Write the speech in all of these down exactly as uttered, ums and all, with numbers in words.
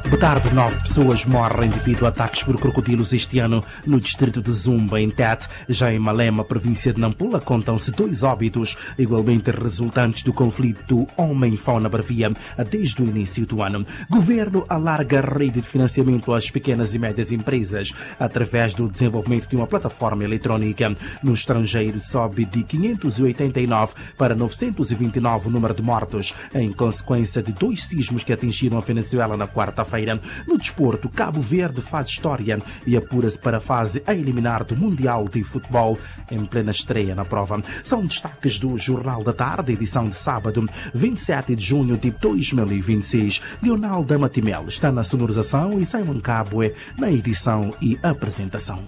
Boa tarde. Nove pessoas morrem devido a ataques por crocodilos este ano no distrito de Zumba, em Tete. Já em Malema, província de Nampula, contam-se dois óbitos, igualmente resultantes do conflito homem-fauna-bravia desde o início do ano. Governo alarga a rede de financiamento às pequenas e médias empresas através do desenvolvimento de uma plataforma eletrónica. No estrangeiro, sobe de quinhentos e oitenta e nove para novecentos e vinte e nove o número de mortos em consequência de dois sismos que atingiram a Venezuela na quarta-feira. No desporto, Cabo Verde faz história e apura-se para a fase a eliminar do Mundial de Futebol em plena estreia na prova. São destaques do Jornal da Tarde, edição de sábado, vinte e sete de junho de dois mil e vinte e seis. Leonardo Matimel está na sonorização e Simon Cabue na edição e apresentação.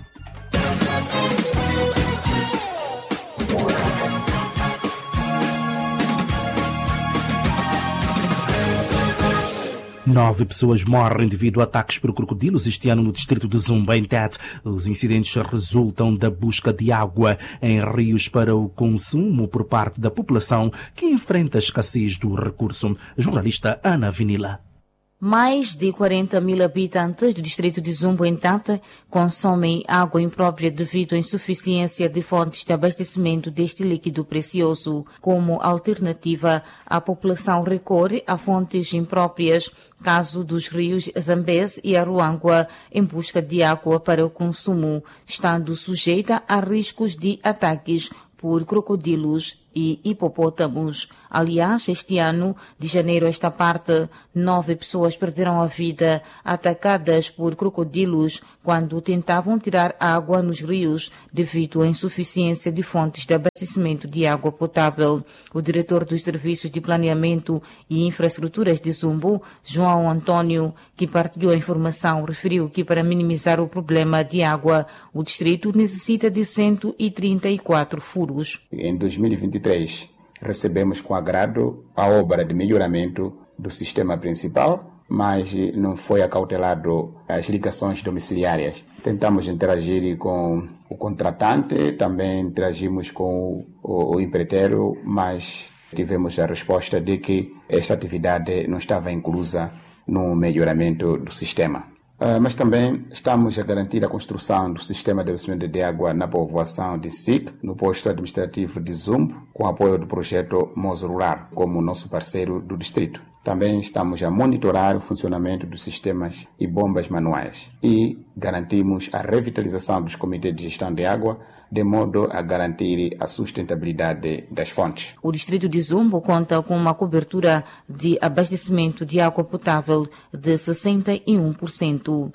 Nove pessoas morrem devido a ataques por crocodilos este ano no distrito de Zumba, em Tete. Os incidentes resultam da busca de água em rios para o consumo por parte da população que enfrenta a escassez do recurso. Jornalista Ana Vinila. Mais de quarenta mil habitantes do distrito de Zumba, em Tete, consomem água imprópria devido à insuficiência de fontes de abastecimento deste líquido precioso. Como alternativa, a população recorre a fontes impróprias, caso dos rios Zambeze e Aruangua, em busca de água para o consumo, estando sujeita a riscos de ataques por crocodilos e hipopótamos. Aliás, este ano, de janeiro a esta parte, nove pessoas perderam a vida atacadas por crocodilos quando tentavam tirar água nos rios devido à insuficiência de fontes de abastecimento de água potável. O diretor dos Serviços de Planeamento e Infraestruturas de Zumbo, João Antônio, que partilhou a informação, referiu que para minimizar o problema de água, o distrito necessita de cento e trinta e quatro furos. Em dois mil e vinte e três, recebemos com agrado a obra de melhoramento do sistema principal, mas não foi acautelado as ligações domiciliárias. Tentamos interagir com o contratante, também interagimos com o, o empreiteiro, mas tivemos a resposta de que esta atividade não estava inclusa no melhoramento do sistema. Uh, mas também estamos a garantir a construção do sistema de abastecimento de água na povoação de S I C, no posto administrativo de Zumbo, com apoio do projeto Mozo Rural, como nosso parceiro do distrito. Também estamos a monitorar o funcionamento dos sistemas e bombas manuais e garantimos a revitalização dos comitês de gestão de água, de modo a garantir a sustentabilidade das fontes. O distrito de Zumbo conta com uma cobertura de abastecimento de água potável de sessenta e um por cento.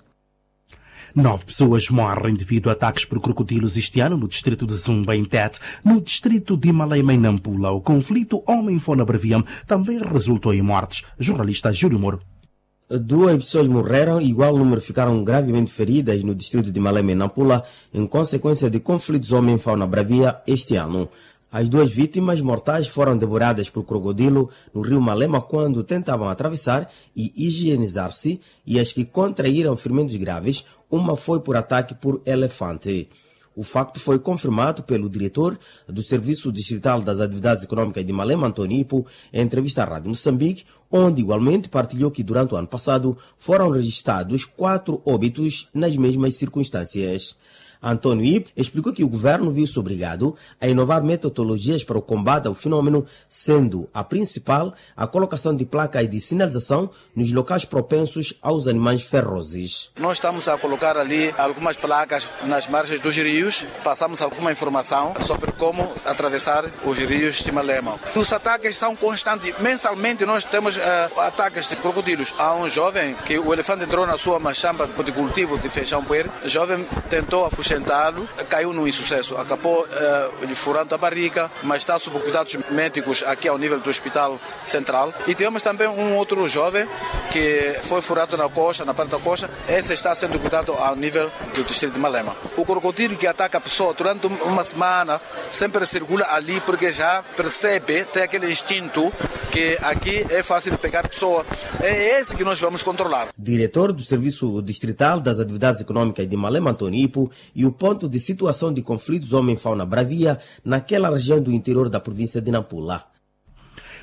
Nove pessoas morrem devido a ataques por crocodilos este ano no distrito de Zumba, em Tete. No distrito de Malema, em Nampula, o conflito homem-fauna-bravia também resultou em mortes. Jornalista Júlio Moro. Duas pessoas morreram e igual número ficaram gravemente feridas no distrito de Malema, em Nampula, em consequência de conflitos homem-fauna-bravia este ano. As duas vítimas mortais foram devoradas por crocodilo no rio Malema quando tentavam atravessar e higienizar-se, e as que contraíram ferimentos graves, uma foi por ataque por elefante. O facto foi confirmado pelo diretor do Serviço Distrital das Atividades Econômicas de Malema, Antônio Ipo, em entrevista à Rádio Moçambique, onde igualmente partilhou que durante o ano passado foram registrados quatro óbitos nas mesmas circunstâncias. Antônio Ipo explicou que o governo viu-se obrigado a inovar metodologias para o combate ao fenômeno, sendo a principal a colocação de placas de sinalização nos locais propensos aos animais ferozes. Nós estamos a colocar ali algumas placas nas margens dos rios, passamos alguma informação sobre como atravessar os rios de Malema. Os ataques são constantes, mensalmente nós temos uh, ataques de crocodilos. Há um jovem que o elefante entrou na sua machamba de cultivo de feijão puer, o jovem tentou afugentar, caiu no insucesso, acabou uh, lhe furando a barriga, mas está sob cuidados médicos aqui ao nível do Hospital Central. E temos também um outro jovem que foi furado na coxa, na parte da coxa, esse está sendo cuidado ao nível do distrito de Malema. O crocodilo que ataca a pessoa durante uma semana sempre circula ali porque já percebe, tem aquele instinto que aqui é fácil de pegar a pessoa. É esse que nós vamos controlar. Diretor do Serviço Distrital das Atividades Econômicas de Malema, Antônio Ipo, e o ponto de situação de conflitos homem-fauna bravia naquela região do interior da província de Nampula.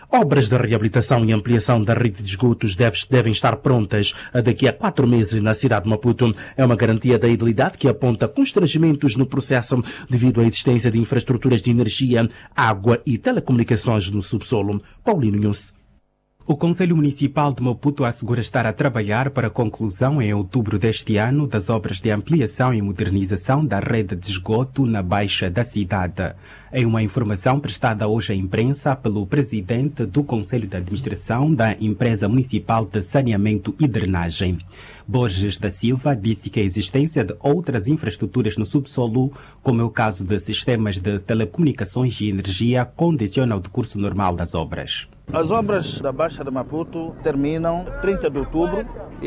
Obras de reabilitação e ampliação da rede de esgotos devem estar prontas daqui a quatro meses na cidade de Maputo. É uma garantia da edilidade que aponta constrangimentos no processo devido à existência de infraestruturas de energia, água e telecomunicações no subsolo. Paulino Nunes. O Conselho Municipal de Maputo assegura estar a trabalhar para a conclusão em outubro deste ano das obras de ampliação e modernização da rede de esgoto na Baixa da cidade. Em uma informação prestada hoje à imprensa pelo presidente do Conselho de Administração da Empresa Municipal de Saneamento e Drenagem, Borges da Silva, disse que a existência de outras infraestruturas no subsolo, como é o caso de sistemas de telecomunicações e energia, condiciona o decurso normal das obras. As obras da Baixa de Maputo terminam trinta de outubro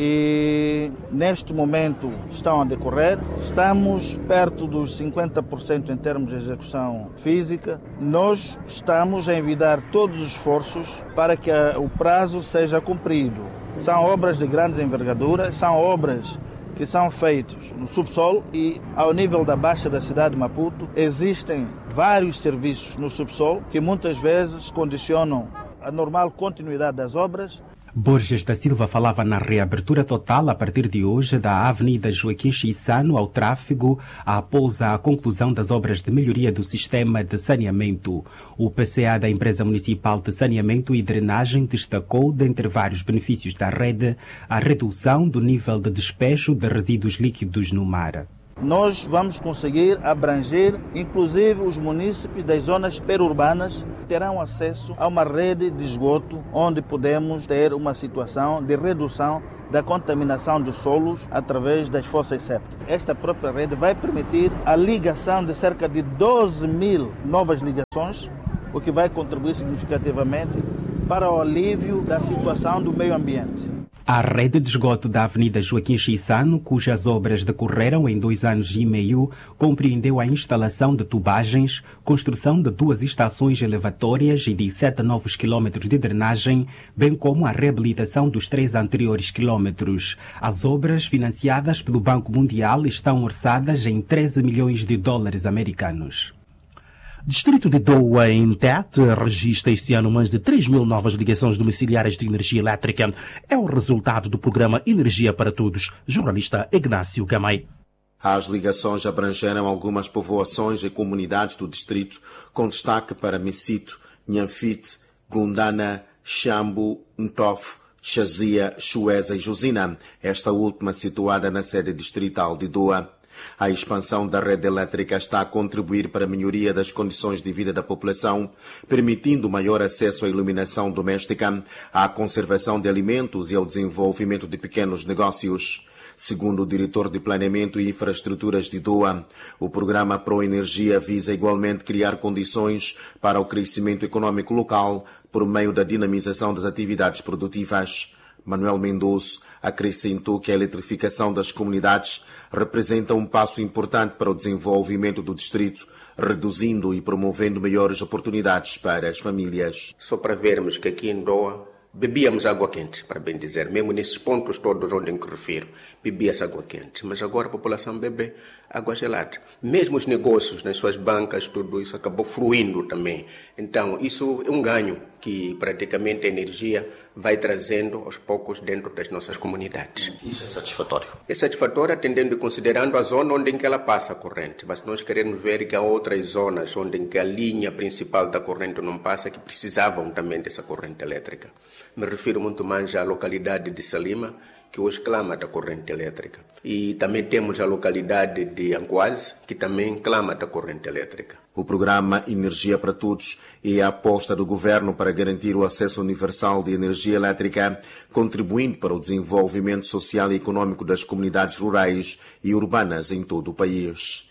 e neste momento estão a decorrer. Estamos perto dos cinquenta por cento em termos de execução física. Nós estamos a envidar todos os esforços para que a, o prazo seja cumprido. São obras de grandes envergaduras, são obras que são feitas no subsolo e ao nível da Baixa da cidade de Maputo existem vários serviços no subsolo que muitas vezes condicionam a normal continuidade das obras. Borges da Silva falava na reabertura total a partir de hoje da Avenida Joaquim Chissano ao tráfego após a conclusão das obras de melhoria do sistema de saneamento. O P C A da Empresa Municipal de Saneamento e Drenagem destacou, dentre vários benefícios da rede, a redução do nível de despejo de resíduos líquidos no mar. Nós vamos conseguir abranger, inclusive os munícipes das zonas perurbanas terão acesso a uma rede de esgoto onde podemos ter uma situação de redução da contaminação dos solos através das fossas sépticas. Esta própria rede vai permitir a ligação de cerca de doze mil novas ligações, o que vai contribuir significativamente para o alívio da situação do meio ambiente. A rede de esgoto da Avenida Joaquim Chissano, cujas obras decorreram em dois anos e meio, compreendeu a instalação de tubagens, construção de duas estações elevatórias e de sete novos quilômetros de drenagem, bem como a reabilitação dos três anteriores quilômetros. As obras, financiadas pelo Banco Mundial, estão orçadas em treze milhões de dólares americanos. Distrito de Doa, em Tete, registra este ano mais de três mil novas ligações domiciliares de energia elétrica. É o resultado do programa Energia para Todos. Jornalista Ignácio Gamay. As ligações abrangeram algumas povoações e comunidades do distrito, com destaque para Missito, Nhanfite, Gundana, Xambu, Ntof, Chazia, Chueza e Josina, esta última situada na sede distrital de Doa. A expansão da rede elétrica está a contribuir para a melhoria das condições de vida da população, permitindo maior acesso à iluminação doméstica, à conservação de alimentos e ao desenvolvimento de pequenos negócios. Segundo o diretor de Planeamento e Infraestruturas de Doa, o programa Pro Energia visa igualmente criar condições para o crescimento econômico local por meio da dinamização das atividades produtivas. Manuel Mendoza acrescentou que a eletrificação das comunidades representa um passo importante para o desenvolvimento do distrito, reduzindo e promovendo melhores oportunidades para as famílias. Só para vermos que aqui em Doa bebíamos água quente, para bem dizer, mesmo nesses pontos todos onde me refiro, bebia-se água quente, mas agora a população bebe água gelada. Mesmo os negócios, nas suas bancas, tudo isso acabou fluindo também. Então, isso é um ganho que praticamente a energia vai trazendo aos poucos dentro das nossas comunidades. Isso é satisfatório? É satisfatório atendendo e considerando a zona onde em que ela passa a corrente, mas nós queremos ver que há outras zonas onde em que a linha principal da corrente não passa, que precisavam também dessa corrente elétrica. Me refiro muito mais à localidade de Salima, que hoje clama da corrente elétrica. E também temos a localidade de Ancoase, que também clama da corrente elétrica. O programa Energia para Todos é a aposta do governo para garantir o acesso universal de energia elétrica, contribuindo para o desenvolvimento social e econômico das comunidades rurais e urbanas em todo o país.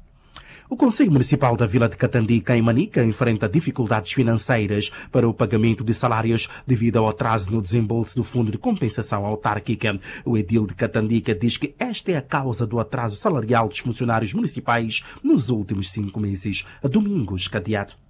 O Conselho Municipal da Vila de Catandica, em Manica, enfrenta dificuldades financeiras para o pagamento de salários devido ao atraso no desembolso do Fundo de Compensação Autárquica. O edil de Catandica diz que esta é a causa do atraso salarial dos funcionários municipais nos últimos cinco meses. Domingos Cadeado.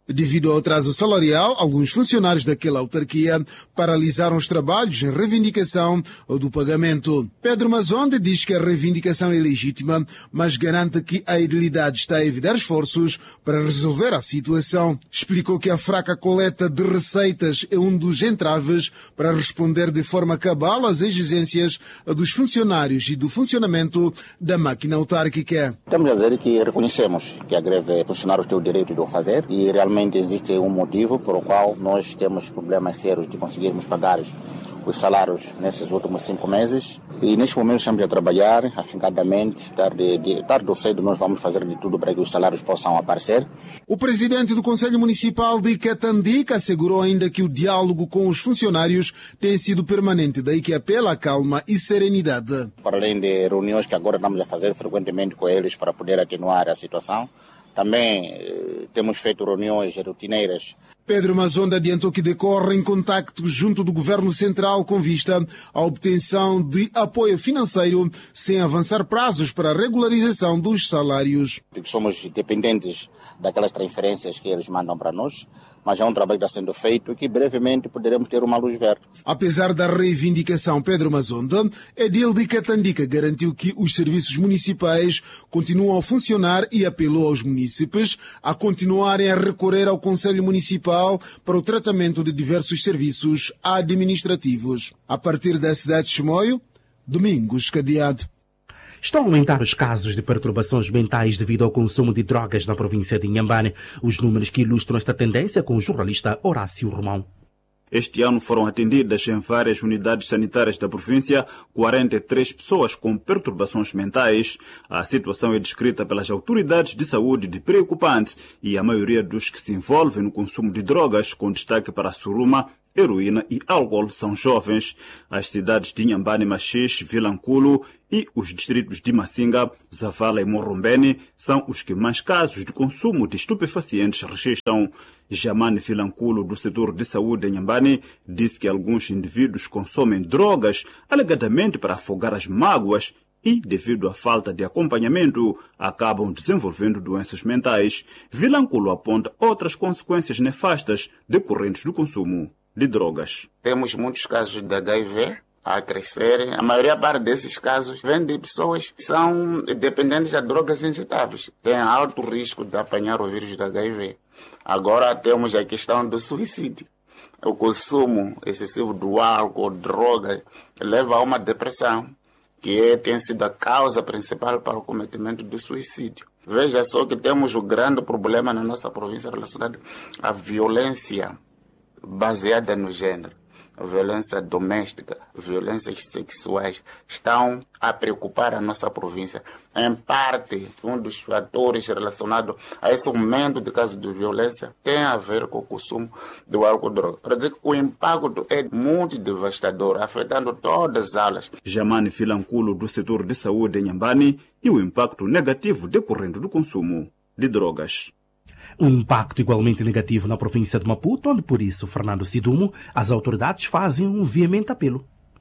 Devido ao atraso salarial, alguns funcionários daquela autarquia paralisaram os trabalhos em reivindicação do pagamento. Pedro Mazonde diz que a reivindicação é legítima, mas garante que a edilidade está a evitar esforços para resolver a situação. Explicou que a fraca coleta de receitas é um dos entraves para responder de forma cabal às exigências dos funcionários e do funcionamento da máquina autárquica. Temos a dizer que reconhecemos que a greve funcionários têm o direito de o fazer e realmente existe um motivo por o qual nós temos problemas sérios de conseguirmos pagar os salários nesses últimos cinco meses e neste momento estamos a trabalhar afincadamente, tarde, de, tarde ou cedo nós vamos fazer de tudo para que os salários possam aparecer. O presidente do Conselho Municipal de Catandica assegurou ainda que o diálogo com os funcionários tem sido permanente, daí que apela a calma e serenidade. Para além de reuniões que agora estamos a fazer frequentemente com eles para poder atenuar a situação, também eh, temos feito reuniões rotineiras. Pedro Mazonde adiantou que decorrem contactos junto do Governo Central com vista à obtenção de apoio financeiro sem avançar prazos para a regularização dos salários. Somos dependentes daquelas transferências que eles mandam para nós, mas é um trabalho que está sendo feito e que brevemente poderemos ter uma luz verde. Apesar da reivindicação, Pedro Mazonde, edil de Catandica, garantiu que os serviços municipais continuam a funcionar e apelou aos munícipes a continuarem a recorrer ao Conselho Municipal para o tratamento de diversos serviços administrativos. A partir da cidade de Chimoio, Domingos Cadeado. Estão a aumentar os casos de perturbações mentais devido ao consumo de drogas na província de Inhambane. Os números que ilustram esta tendência com o jornalista Horácio Romão. Este ano foram atendidas em várias unidades sanitárias da província quarenta e três pessoas com perturbações mentais. A situação é descrita pelas autoridades de saúde de preocupante e a maioria dos que se envolvem no consumo de drogas, com destaque para a suruma, heroína e álcool, são jovens. As cidades de Inhambane, Maxixe, Vilanculo e os distritos de Massinga, Zavala e Morrombene são os que mais casos de consumo de estupefacientes registram. Jamane Filanculo, do setor de saúde em Inhambane, disse que alguns indivíduos consomem drogas alegadamente para afogar as mágoas e, devido à falta de acompanhamento, acabam desenvolvendo doenças mentais. Vilanculo aponta outras consequências nefastas decorrentes do consumo de drogas. Temos muitos casos de H I V a crescerem. A maioria parte desses casos vem de pessoas que são dependentes de drogas injetáveis. Tem alto risco de apanhar o vírus da H I V. Agora temos a questão do suicídio. O consumo excessivo do álcool, droga, leva a uma depressão, que é, tem sido a causa principal para o cometimento do suicídio. Veja só que temos um grande problema na nossa província relacionado à violência baseada no gênero. A violência doméstica, violências sexuais estão a preocupar a nossa província. Em parte, um dos fatores relacionados a esse aumento de casos de violência tem a ver com o consumo do álcool e droga. Para dizer que o impacto é muito devastador, afetando todas as áreas. Jamane Filanculo, do setor de saúde em Inhambane, e o impacto negativo decorrendo do consumo de drogas. Um impacto igualmente negativo na província de Maputo, onde, por isso, Fernando Sidumo, as autoridades fazem um veemente apelo.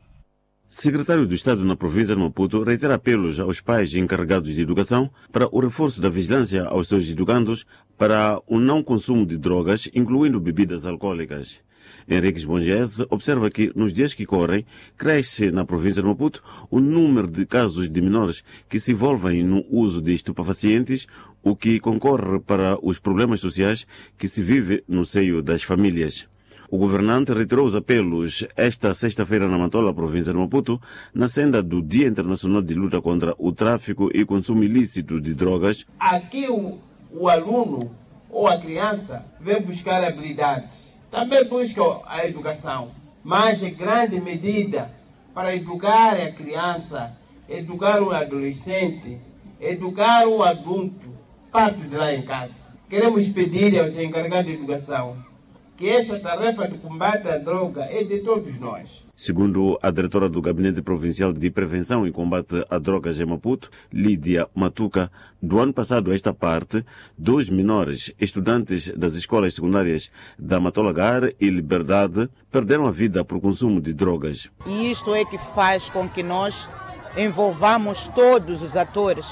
Secretário do Estado na província de Maputo reitera apelos aos pais encarregados de educação para o reforço da vigilância aos seus educandos para o não consumo de drogas, incluindo bebidas alcoólicas. Henriques Bonges observa que, nos dias que correm, cresce na província de Maputo o número de casos de menores que se envolvem no uso de estupefacientes, o que concorre para os problemas sociais que se vive no seio das famílias. O governante reiterou os apelos esta sexta-feira na Matola, província de Maputo, na senda do Dia Internacional de Luta contra o Tráfico e Consumo Ilícito de Drogas. Aqui o, o aluno ou a criança vem buscar habilidades. Também busca a educação, mas em grande medida para educar a criança, educar o adolescente, educar o adulto, parte de lá em casa. Queremos pedir aos encarregados de educação que essa tarefa de combate à droga é de todos nós. Segundo a diretora do Gabinete Provincial de Prevenção e Combate a Drogas em Maputo, Lídia Matuca, do ano passado a esta parte, dois menores estudantes das escolas secundárias da Matolagar e Liberdade perderam a vida por consumo de drogas. E isto é que faz com que nós envolvamos todos os atores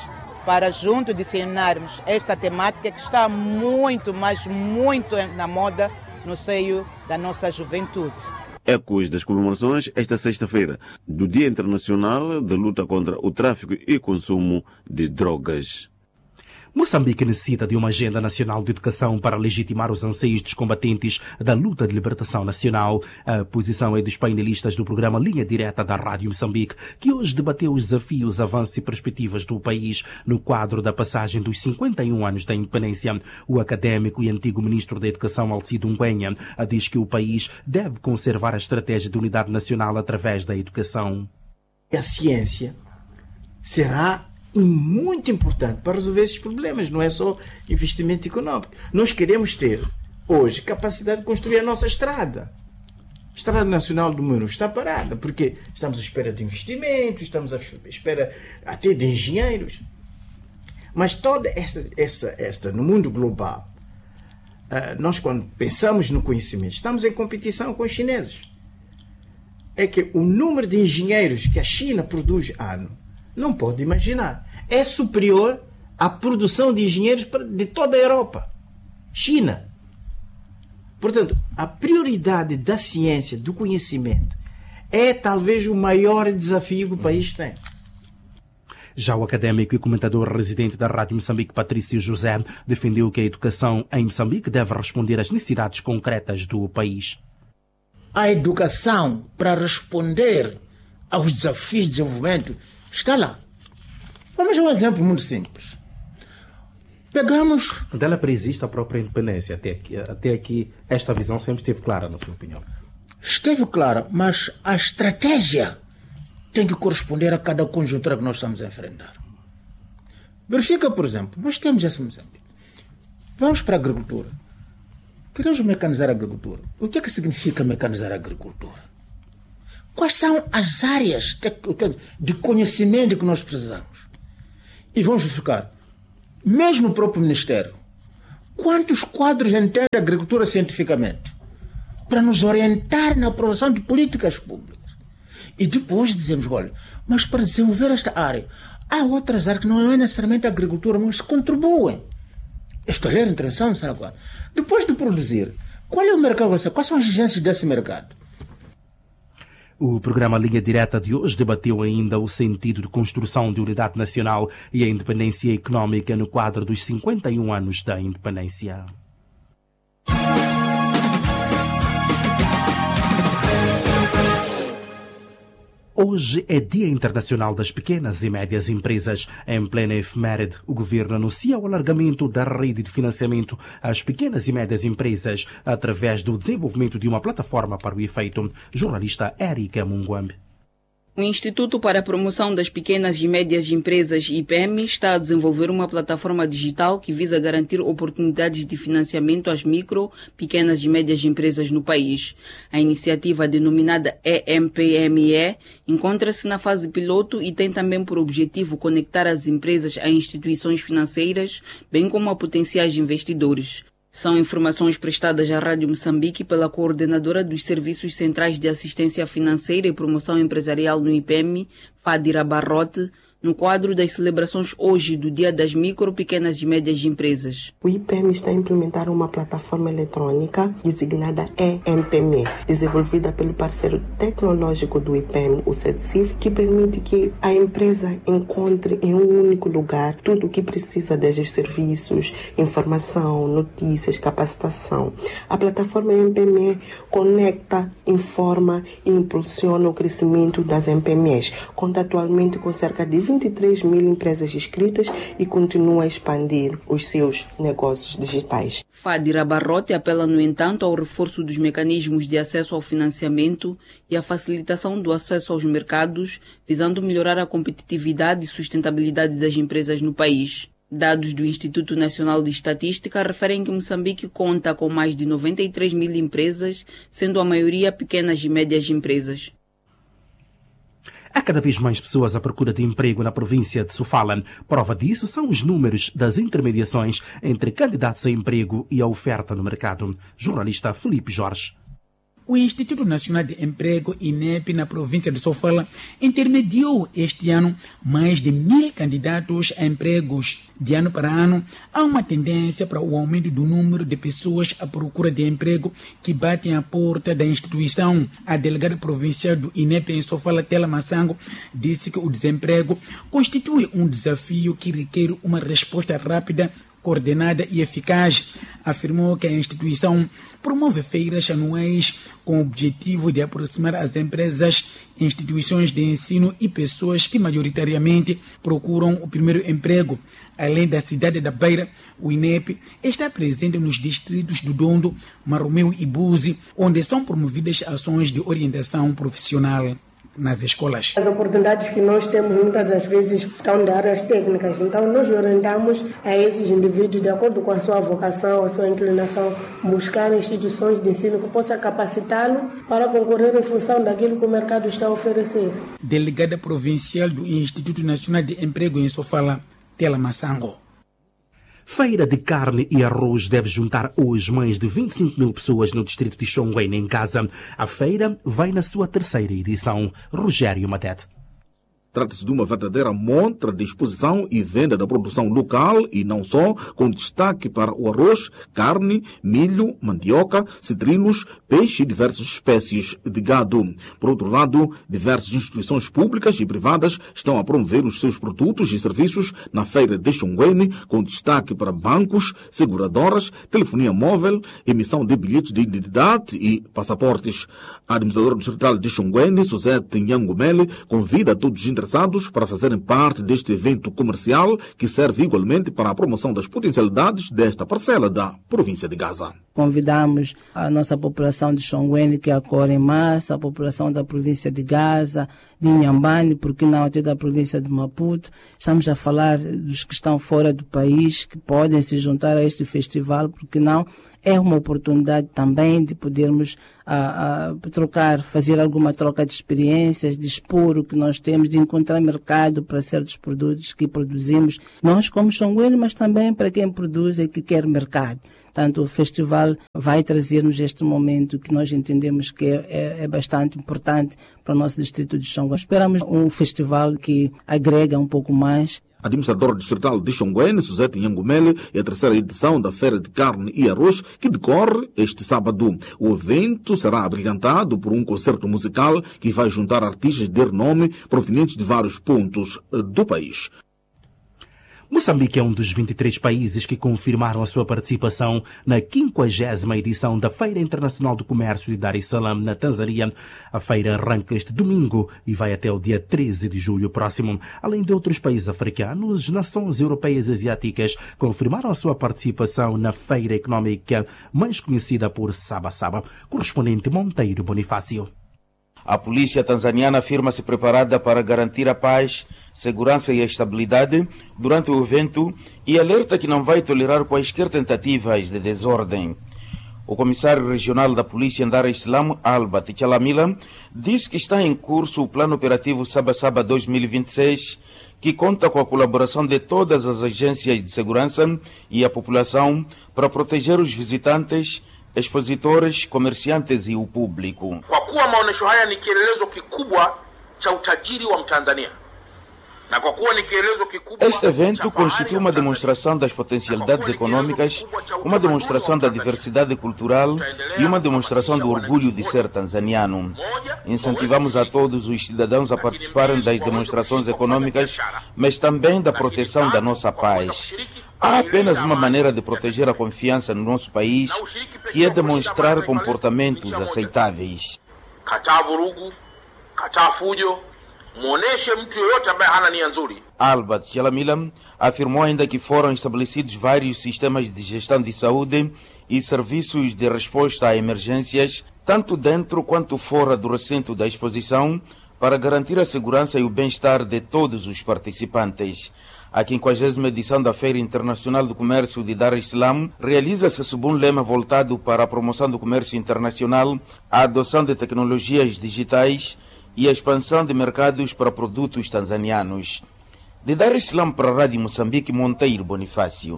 para junto disseminarmos esta temática que está muito, mas muito na moda no seio da nossa juventude. Ecos das comemorações esta sexta-feira do Dia Internacional de Luta contra o Tráfico e Consumo de Drogas. Moçambique necessita de uma agenda nacional de educação para legitimar os anseios dos combatentes da luta de libertação nacional. A posição é dos painelistas do programa Linha Direta da Rádio Moçambique, que hoje debateu os desafios, avanços e perspectivas do país no quadro da passagem dos cinquenta e um anos da independência. O académico e antigo ministro da Educação, Alcido Ngwenha, diz que o país deve conservar a estratégia de unidade nacional através da educação. A ciência será e muito importante para resolver esses problemas, não é só investimento econômico. Nós queremos ter, hoje, capacidade de construir a nossa estrada. A Estrada Nacional do Muro está parada, porque estamos à espera de investimentos, estamos à espera até de engenheiros. Mas toda esta, esta, esta no mundo global, nós quando pensamos no conhecimento, estamos em competição com os chineses. É que o número de engenheiros que a China produz ano, não pode imaginar. É superior à produção de engenheiros de toda a Europa. China. Portanto, a prioridade da ciência, do conhecimento, é talvez o maior desafio que o país tem. Já o académico e comentador residente da Rádio Moçambique, Patrício José, defendeu que a educação em Moçambique deve responder às necessidades concretas do país. A educação para responder aos desafios de desenvolvimento está lá. Vamos a um exemplo muito simples. Pegamos... Dela preexiste a própria independência. Até aqui, até aqui, esta visão sempre esteve clara, na sua opinião. Esteve clara, mas a estratégia tem que corresponder a cada conjuntura que nós estamos a enfrentar. Verifica, por exemplo, nós temos esse Moçambique. Vamos para a agricultura. Queremos mecanizar a agricultura. O que é que significa mecanizar a agricultura? Quais são as áreas de conhecimento que nós precisamos? E vamos verificar, mesmo no próprio Ministério, quantos quadros entende a agricultura cientificamente para nos orientar na aprovação de políticas públicas. E depois dizemos, olha, mas para desenvolver esta área, há outras áreas que não é necessariamente a agricultura, mas contribuem. Escolher intervenção, será qual? Depois de produzir, qual é o mercado? Quais são as exigências desse mercado? O programa Linha Direta de hoje debateu ainda o sentido de construção de unidade nacional e a independência económica no quadro dos cinquenta e um anos da independência. Hoje é Dia Internacional das Pequenas e Médias Empresas. Em plena efeméride, o governo anuncia o alargamento da rede de financiamento às pequenas e médias empresas através do desenvolvimento de uma plataforma para o efeito. Jornalista Érica Munguambe. O Instituto para a Promoção das Pequenas e Médias Empresas, I P E M, está a desenvolver uma plataforma digital que visa garantir oportunidades de financiamento às micro, pequenas e médias empresas no país. A iniciativa, denominada E M P M E, encontra-se na fase piloto e tem também por objetivo conectar as empresas a instituições financeiras, bem como a potenciais investidores. São informações prestadas à Rádio Moçambique pela coordenadora dos Serviços Centrais de Assistência Financeira e Promoção Empresarial no I P E M, Fadira Barrote, no quadro das celebrações hoje do Dia das Micro, Pequenas e Médias Empresas. O I P E M está a implementar uma plataforma eletrônica designada E M P M E, desenvolvida pelo parceiro tecnológico do I P E M, o CETSIF, que permite que a empresa encontre em um único lugar tudo o que precisa, desde os serviços, informação, notícias, capacitação. A plataforma E M P M E conecta, informa e impulsiona o crescimento das M P M Es. Conta atualmente com cerca de vinte e três mil empresas inscritas e continua a expandir os seus negócios digitais. Fadira Barrote apela, no entanto, ao reforço dos mecanismos de acesso ao financiamento e à facilitação do acesso aos mercados, visando melhorar a competitividade e sustentabilidade das empresas no país. Dados do Instituto Nacional de Estatística referem que Moçambique conta com mais de noventa e três mil empresas, sendo a maioria pequenas e médias empresas. Há cada vez mais pessoas à procura de emprego na província de Sofala. Prova disso são os números das intermediações entre candidatos a emprego e a oferta no mercado. Jornalista Felipe Jorge. O Instituto Nacional de Emprego, I N E P, na província de Sofala, intermediou este ano mais de mil candidatos a empregos. De ano para ano, há uma tendência para o aumento do número de pessoas à procura de emprego que batem à porta da instituição. A delegada provincial do I N E P em Sofala, Tela Massango, disse que o desemprego constitui um desafio que requer uma resposta rápida, coordenada e eficaz. Afirmou que a instituição promove feiras anuais com o objetivo de aproximar as empresas, instituições de ensino e pessoas que majoritariamente procuram o primeiro emprego. Além da cidade da Beira, o I N E P está presente nos distritos do Dondo, Maromeu e Buzi, onde são promovidas ações de orientação profissional nas escolas. As oportunidades que nós temos muitas das vezes estão de áreas técnicas, então nós orientamos a esses indivíduos de acordo com a sua vocação, a sua inclinação, buscar instituições de ensino que possam capacitá-lo para concorrer em função daquilo que o mercado está a oferecer. Delegada provincial do Instituto Nacional de Emprego em Sofala, Tela Massango. Feira de carne e arroz deve juntar hoje mais de vinte e cinco mil pessoas no distrito de Xonguém, em Casa. A feira vai na sua terceira edição. Rogério Matete. Trata-se de uma verdadeira montra de exposição e venda da produção local e não só, com destaque para o arroz, carne, milho, mandioca, citrinos, peixe e diversas espécies de gado. Por outro lado, diversas instituições públicas e privadas estão a promover os seus produtos e serviços na feira de Xonguém, com destaque para bancos, seguradoras, telefonia móvel, emissão de bilhetes de identidade e passaportes. A administradora distrital de Xonguém, Suzete Nhangomele, convida todos os interessados para fazerem parte deste evento comercial que serve igualmente para a promoção das potencialidades desta parcela da província de Gaza. Convidamos a nossa população de Xonguém que acorre em massa, a população da província de Gaza, de Inhambane, porque não até da província de Maputo. Estamos a falar dos que estão fora do país, que podem se juntar a este festival, porque não é uma oportunidade também de podermos a, a, trocar, fazer alguma troca de experiências, de expor o que nós temos, de encontrar mercado para certos produtos que produzimos, nós como Xonguém, mas também para quem produz e que quer mercado. Portanto, o festival vai trazer-nos este momento que nós entendemos que é, é, é bastante importante para o nosso distrito de Xonguém. Esperamos um festival que agrega um pouco mais. A administradora distrital de Xonguém, Suzete Nhangomele, é a terceira edição da Feira de Carne e Arroz, que decorre este sábado. O evento será abrilhantado por um concerto musical que vai juntar artistas de renome provenientes de vários pontos do país. Moçambique é um dos vinte e três países que confirmaram a sua participação na quinquagésima edição da Feira Internacional do Comércio de Dar es Salaam, na Tanzânia. A feira arranca este domingo e vai até o dia treze de julho próximo. Além de outros países africanos, nações europeias e asiáticas confirmaram a sua participação na feira económica mais conhecida por Saba Saba. Correspondente Monteiro Bonifácio. A polícia tanzaniana afirma-se preparada para garantir a paz, segurança e a estabilidade durante o evento e alerta que não vai tolerar quaisquer tentativas de desordem. O comissário regional da polícia em Dar es Salaam, Albert Chalamila, disse que está em curso o plano operativo Saba Saba dois mil e vinte e seis, que conta com a colaboração de todas as agências de segurança e a população para proteger os visitantes, expositores, comerciantes e o público. Kwa kuwa maonesho haya ni kielelezo kikubwa cha utajiri wa Mtanzania. Na kwa kuwa ni kielelezo kikubwa. Este evento constitui uma demonstração das potencialidades econômicas, uma demonstração da diversidade cultural e uma demonstração do orgulho de ser tanzaniano. Incentivamos a todos os cidadãos a participarem das demonstrações econômicas, mas também da proteção da nossa paz. Há apenas uma maneira de proteger a confiança no nosso país, que é demonstrar comportamentos aceitáveis. Kataa vurugu, kataa fujo, muoneshe mtu yoyote ambaye hana nia nzuri. Albert Chalamila afirmou ainda que foram estabelecidos vários sistemas de gestão de saúde e serviços de resposta a emergências, tanto dentro quanto fora do recinto da exposição, para garantir a segurança e o bem-estar de todos os participantes. A quinquagésima edição da Feira Internacional do Comércio de Dar es Salaam realiza-se sob um lema voltado para a promoção do comércio internacional, a adoção de tecnologias digitais e a expansão de mercados para produtos tanzanianos. De Dar es Salaam para a Rádio Moçambique, Monteiro Bonifácio.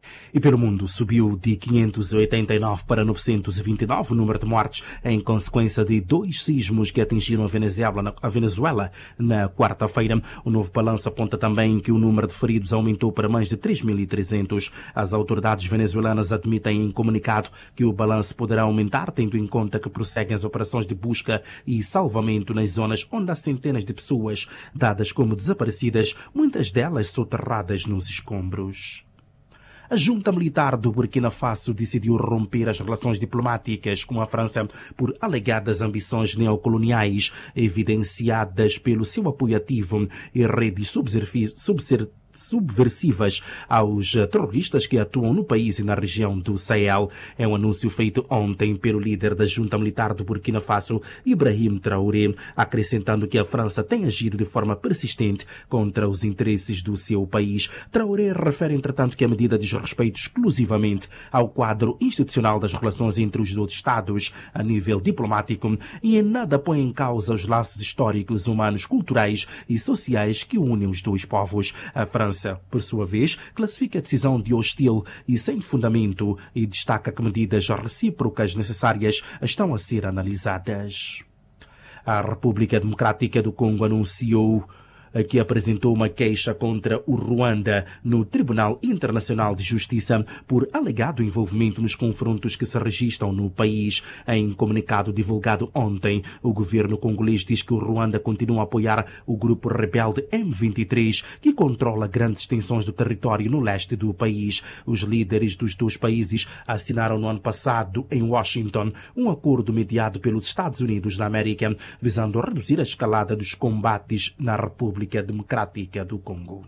E pelo mundo, subiu de quinhentos e oitenta e nove para novecentos e vinte e nove o número de mortes em consequência de dois sismos que atingiram a Venezuela, a Venezuela na quarta-feira. O novo balanço aponta também que o número de feridos aumentou para mais de três mil e trezentos. As autoridades venezuelanas admitem em comunicado que o balanço poderá aumentar, tendo em conta que prosseguem as operações de busca e salvamento nas zonas onde há centenas de pessoas dadas como desaparecidas, muitas delas soterradas nos escombros. A junta militar do Burkina Faso decidiu romper as relações diplomáticas com a França por alegadas ambições neocoloniais, evidenciadas pelo seu apoio ativo e redes subversivas subversivas aos terroristas que atuam no país e na região do Sahel. É um anúncio feito ontem pelo líder da junta militar do Burkina Faso, Ibrahim Traoré, acrescentando que a França tem agido de forma persistente contra os interesses do seu país. Traoré refere, entretanto, que a medida diz respeito exclusivamente ao quadro institucional das relações entre os dois Estados a nível diplomático e em nada põe em causa os laços históricos, humanos, culturais e sociais que unem os dois povos. A França França, por sua vez, classifica a decisão de hostil e sem fundamento e destaca que medidas recíprocas necessárias estão a ser analisadas. A República Democrática do Congo anunciou que apresentou uma queixa contra o Ruanda no Tribunal Internacional de Justiça por alegado envolvimento nos confrontos que se registram no país. Em comunicado divulgado ontem, o governo congolês diz que o Ruanda continua a apoiar o grupo rebelde M vinte e três, que controla grandes extensões do território no leste do país. Os líderes dos dois países assinaram no ano passado, em Washington, um acordo mediado pelos Estados Unidos da América, visando reduzir a escalada dos combates na República Democrática do Congo.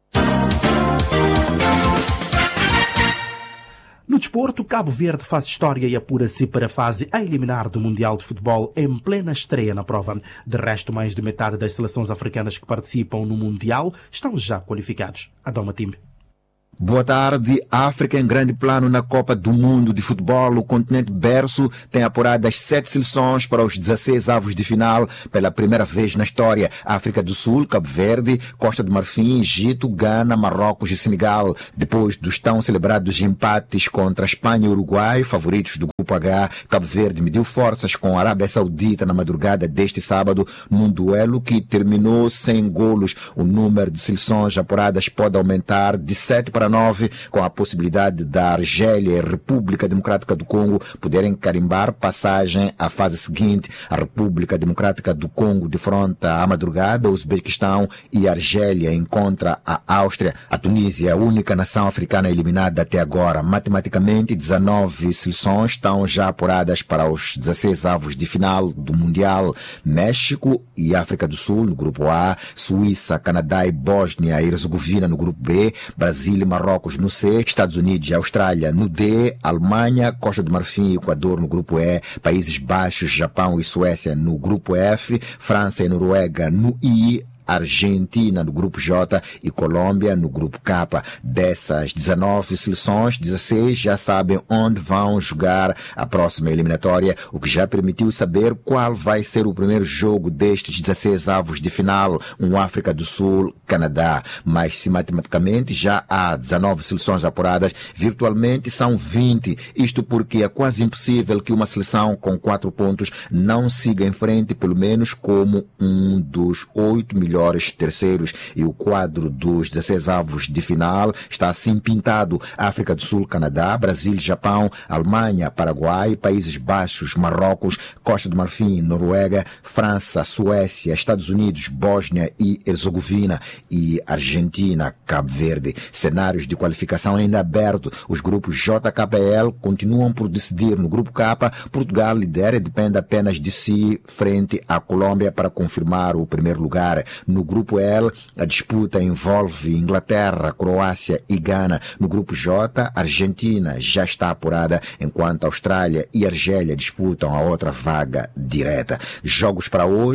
No desporto, Cabo Verde faz história e apura-se para a fase a eliminar do Mundial de Futebol em plena estreia na prova. De resto, mais de metade das seleções africanas que participam no Mundial estão já qualificados. Adão Matimbe. Boa tarde. África em grande plano na Copa do Mundo de Futebol. O continente berço tem apurado as sete seleções para os dezesseis avos de final pela primeira vez na história. África do Sul, Cabo Verde, Costa do Marfim, Egito, Gana, Marrocos e Senegal. Depois dos tão celebrados empates contra a Espanha e Uruguai, favoritos do Grupo H, Cabo Verde mediu forças com a Arábia Saudita na madrugada deste sábado, num duelo que terminou sem golos. O número de seleções apuradas pode aumentar de sete para nove, com a possibilidade da Argélia e República Democrática do Congo poderem carimbar passagem à fase seguinte. A República Democrática do Congo defronta à madrugada o Uzbequistão e a Argélia encontra a Áustria. A Tunísia é a única nação africana eliminada até agora. Matematicamente, dezenove seleções estão já apuradas para os dezesseis avos de final do Mundial. México e África do Sul no Grupo A, Suíça, Canadá e Bósnia e Herzegovina no Grupo B, Brasil e Marrocos no C, Estados Unidos e Austrália no D, Alemanha, Costa do Marfim e Equador no Grupo E, Países Baixos, Japão e Suécia no Grupo F, França e Noruega no I, Argentina no Grupo J e Colômbia no Grupo K. Dessas dezenove seleções, dezesseis já sabem onde vão jogar a próxima eliminatória, o que já permitiu saber qual vai ser o primeiro jogo destes dezesseis avos de final, um África do Sul, Canadá. Mas se matematicamente já há dezenove seleções apuradas, virtualmente são vinte. Isto porque é quase impossível que uma seleção com quatro pontos não siga em frente, pelo menos como um dos oito milhões terceiros, e o quadro dos dezesseis avos de final está assim pintado: África do Sul, Canadá, Brasil, Japão, Alemanha, Paraguai, Países Baixos, Marrocos, Costa do Marfim, Noruega, França, Suécia, Estados Unidos, Bósnia e Herzegovina e Argentina, Cabo Verde. Cenários de qualificação ainda aberto. Os grupos J K L continuam por decidir. No grupo K, Portugal lidera e depende apenas de si frente à Colômbia para confirmar o primeiro lugar. No grupo L, a disputa envolve Inglaterra, Croácia e Gana. No grupo J, a Argentina já está apurada, enquanto a Austrália e a Argélia disputam a outra vaga direta. Jogos para hoje: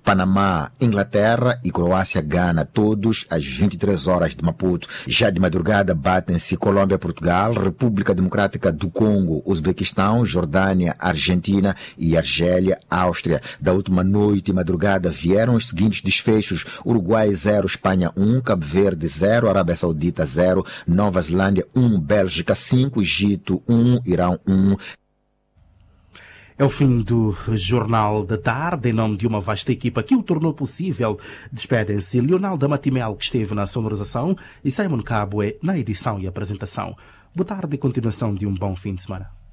Panamá, Inglaterra e Croácia, Gana, todos às vinte e três horas de Maputo. Já de madrugada batem-se Colômbia, Portugal, República Democrática do Congo, Uzbequistão, Jordânia, Argentina e Argélia, Áustria. Da última noite e madrugada vieram os seguintes desfechos: Uruguai zero, Espanha um, Cabo Verde zero, Arábia Saudita zero, Nova Zelândia um, Bélgica cinco, Egito um, Irão um. É o fim do Jornal da Tarde. Em nome de uma vasta equipa que o tornou possível, despedem-se Leonardo Matimel, que esteve na sonorização, e Simon Cabue na edição e apresentação. Boa tarde e continuação de um bom fim de semana.